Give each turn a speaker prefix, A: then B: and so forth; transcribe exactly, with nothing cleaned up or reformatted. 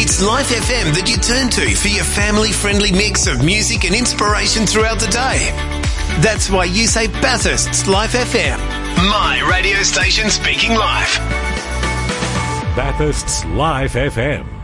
A: It's Life F M that you turn to for your family-friendly mix of music and inspiration throughout the day. That's why you say Bathurst's Life F M. My radio station speaking life.
B: Bathurst's Life F M.